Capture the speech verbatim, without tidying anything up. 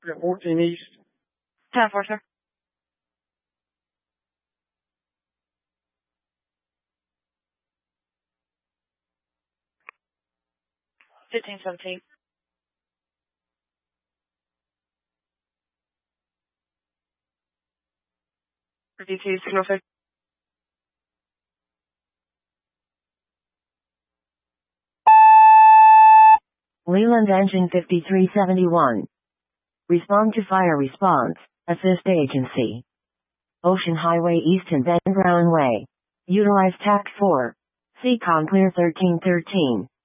fourteen East. ten four, sir. fifteen seventeen. fifty-two, signal six. Leland engine fifty-three seventy-one. Respond to fire response. Assist agency. Ocean Highway East and Then Brown Way. Utilize T A C four. Seacon clear thirteen thirteen.